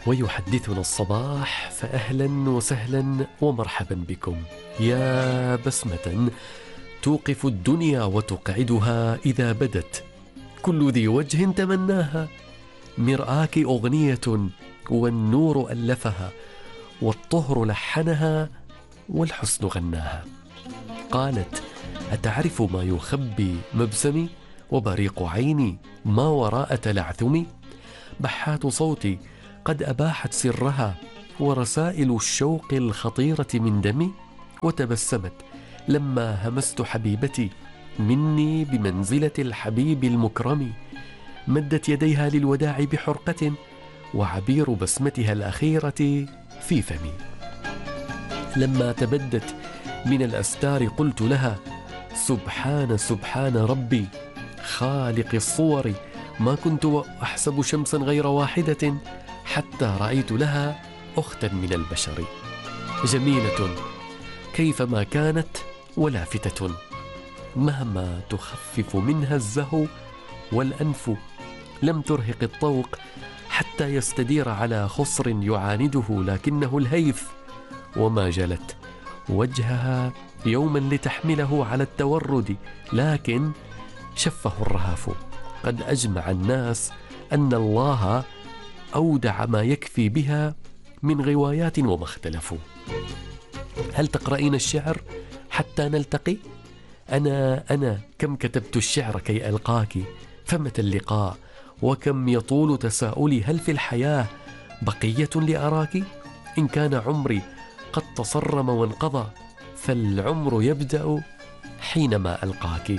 ويحدثنا الصباح، فأهلا وسهلا ومرحبا بكم. يا بسمة توقف الدنيا وتقعدها إذا بدت، كل ذي وجه تمناها، مرآك أغنية والنور ألفها، والطهر لحنها والحسن غناها. قالت: أتعرف ما يخبي مبسمي، وبريق عيني ما وراء تلعثمي؟ بحات صوتي قد أباحت سرها، ورسائل الشوق الخطيرة من دمي. وتبسمت لما همست حبيبتي مني بمنزلة الحبيب المكرم، مدت يديها للوداع بحرقة، وعبير بسمتها الأخيرة في فمي. لما تبدت من الأستار قلت لها: سبحان سبحان ربي خالق الصور، ما كنت أحسب شمسا غير واحدة، حتى رأيت لها أختا من البشر، جميلة كيفما كانت ولافتة، مهما تخفف منها الزهو والأنف، لم ترهق الطوق حتى يستدير على خصر يعانده لكنه الهيف. وما جلت وجهها يوما لتحمله على التورد، لكن شفه الرهاف. قد أجمع الناس أن الله أودع ما يكفي بها من غوايات وما اختلفوا. هل تقرأين الشعر حتى نلتقي؟ أنا كم كتبت الشعر كي ألقاك، فمتى اللقاء؟ وكم يطول تساؤلي، هل في الحياة بقية لأراك؟ إن كان عمري قد تصرم وانقضى، فالعمر يبدأ حينما ألقاك.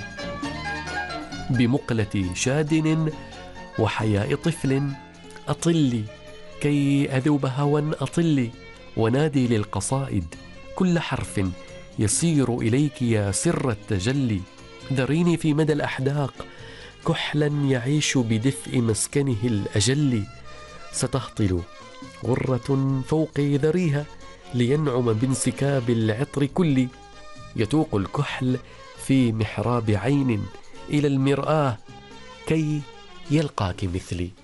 بمقلة شادن وحياء طفل أطلي، كي أذوب هوى أطلي، ونادي للقصائد كل حرف يسير إليك يا سر التجلي. ذريني في مدى الأحداق كحلا يعيش بدفء مسكنه الأجل، ستهطل غرة فوقي ذريها لينعم بانسكاب العطر كلي، يتوق الكحل في محراب عين إلى المرآة كي يلقاك مثلي.